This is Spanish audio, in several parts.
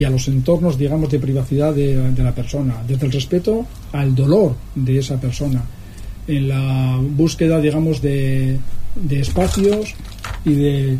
y a los entornos, digamos, de privacidad de la persona, desde el respeto al dolor de esa persona, en la búsqueda, digamos, de espacios y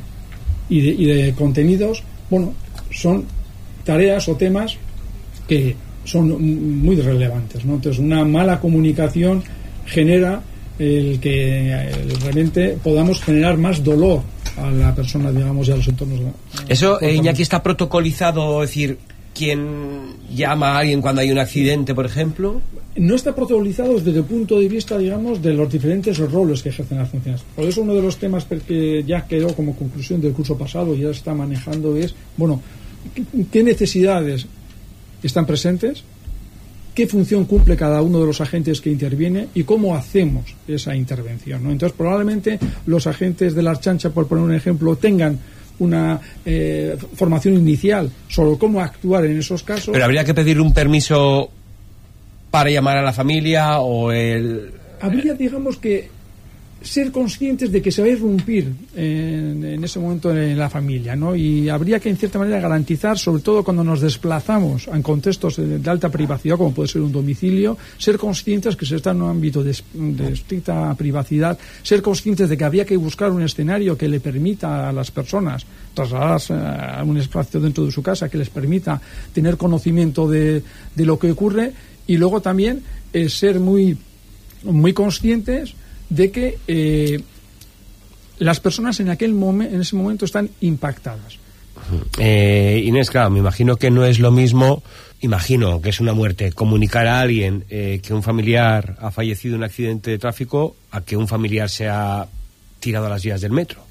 de contenidos. Bueno, son tareas o temas que son muy relevantes, ¿no? Entonces, una mala comunicación genera el que realmente podamos generar más dolor a la persona, digamos, y a los entornos. Eso, Iñaki, está protocolizado, es decir, ¿quién llama a alguien cuando hay un accidente, por ejemplo? No está protocolizado desde el punto de vista, digamos, de los diferentes roles que ejercen las funciones. Por eso uno de los temas que ya quedó como conclusión del curso pasado y ya se está manejando es, bueno, ¿qué necesidades están presentes? ¿Qué función cumple cada uno de los agentes que interviene y cómo hacemos esa intervención, ¿no? Entonces, probablemente los agentes de la Ertzaintza, por poner un ejemplo, tengan una formación inicial sobre cómo actuar en esos casos. Pero habría que pedir un permiso para llamar a la familia habría, digamos, que ser conscientes de que se va a irrumpir en ese momento en la familia, ¿no? Y habría que, en cierta manera, garantizar, sobre todo cuando nos desplazamos en contextos de alta privacidad, como puede ser un domicilio, ser conscientes que se está en un ámbito de estricta privacidad, ser conscientes de que habría que buscar un escenario que le permita a las personas trasladarse a un espacio dentro de su casa, que les permita tener conocimiento de lo que ocurre, y luego también ser muy, muy conscientes de que las personas en ese momento están impactadas. Inés, claro, me imagino que no es lo mismo, imagino que es una muerte, comunicar a alguien que un familiar ha fallecido en un accidente de tráfico a que un familiar se ha tirado a las vías del metro.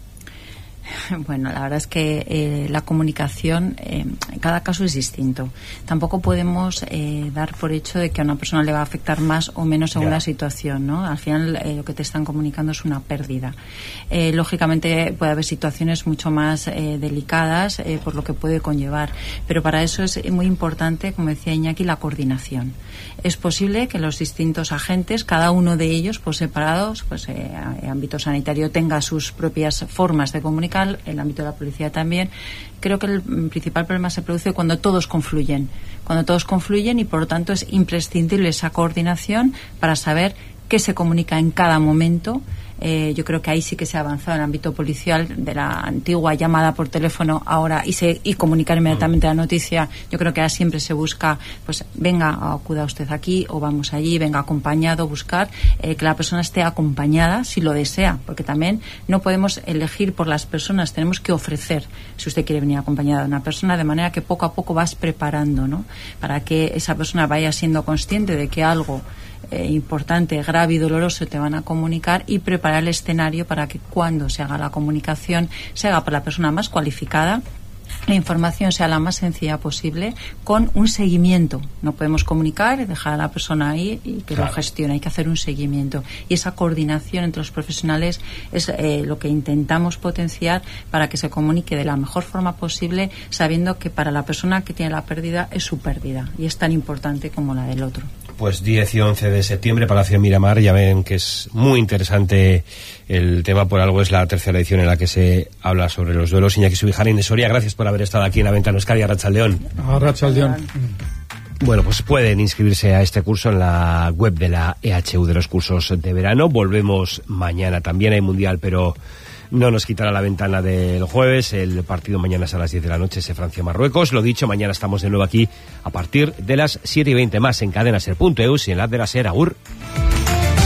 Bueno, la verdad es que la comunicación en cada caso es distinto. Tampoco podemos dar por hecho de que a una persona le va a afectar más o menos según la situación, ¿no? Al final lo que te están comunicando es una pérdida. Lógicamente puede haber situaciones mucho más delicadas por lo que puede conllevar, pero para eso es muy importante, como decía Iñaki, la coordinación. Es posible que los distintos agentes, cada uno de ellos por separados, pues ámbito sanitario tenga sus propias formas de comunicar, el ámbito de la policía también. Creo que el principal problema se produce cuando todos confluyen y por lo tanto es imprescindible esa coordinación para saber qué se comunica en cada momento. Yo creo que ahí sí que se ha avanzado en el ámbito policial, de la antigua llamada por teléfono ahora y comunicar inmediatamente la noticia. Yo creo que ahora siempre se busca, pues venga, acuda usted aquí o vamos allí, venga acompañado, buscar que la persona esté acompañada si lo desea, porque también no podemos elegir por las personas, tenemos que ofrecer si usted quiere venir acompañada de una persona, de manera que poco a poco vas preparando, ¿no? Para que esa persona vaya siendo consciente de que algo importante, grave y doloroso te van a comunicar, y preparar el escenario para que cuando se haga la comunicación se haga por la persona más cualificada, la información sea la más sencilla posible, con un seguimiento. No podemos comunicar y dejar a la persona ahí y que lo gestione, hay que hacer un seguimiento, y esa coordinación entre los profesionales es lo que intentamos potenciar para que se comunique de la mejor forma posible, sabiendo que para la persona que tiene la pérdida es su pérdida y es tan importante como la del otro. Pues 10 y 11 de septiembre, Palacio Miramar. Ya ven que es muy interesante el tema, por algo es la tercera edición en la que se habla sobre los duelos. Iñaki Subijana, Inés Soria, gracias por haber estado aquí en La Ventana Euskadi. Arratsaldeon. Arratsaldeon. Bueno, pues pueden inscribirse a este curso en la web de la EHU de los cursos de verano. Volvemos mañana, también hay mundial, pero no nos quitará la ventana del jueves. El partido mañana es a las 10 de la noche, ese Francia-Marruecos. Lo dicho, mañana estamos de nuevo aquí a partir de las 7:20, más en Cadena Ser.eus y en la app de la Ser. Agur.